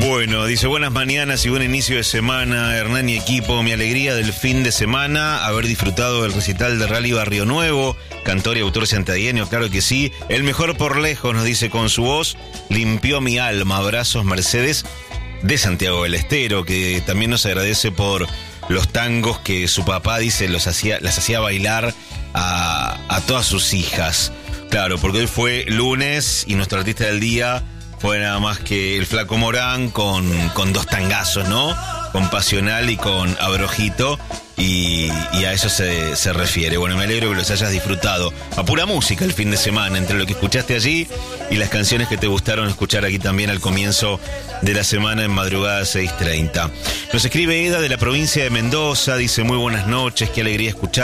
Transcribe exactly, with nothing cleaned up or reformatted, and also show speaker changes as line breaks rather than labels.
Bueno, dice, buenas mañanas y buen inicio de semana, Hernán y equipo. Mi alegría del fin de semana, haber disfrutado del recital de Rally Barrio Nuevo, cantor y autor santiagueño, claro que sí. El mejor por lejos, nos dice con su voz, limpió mi alma. Abrazos, Mercedes, de Santiago del Estero, que también nos agradece por los tangos que su papá, dice, los hacía, las hacía bailar a, a todas sus hijas. Claro, porque hoy fue lunes y nuestro artista del día fue nada más que el Flaco Morán con, con dos tangazos, ¿no? Con Pasional y con Abrojito. Y, y a eso se, se refiere. Bueno, me alegro que los hayas disfrutado. A pura música el fin de semana, entre lo que escuchaste allí y las canciones que te gustaron escuchar aquí también al comienzo de la semana en madrugada seis treinta. Nos escribe Eda de la provincia de Mendoza, dice, muy buenas noches, qué alegría escuchar.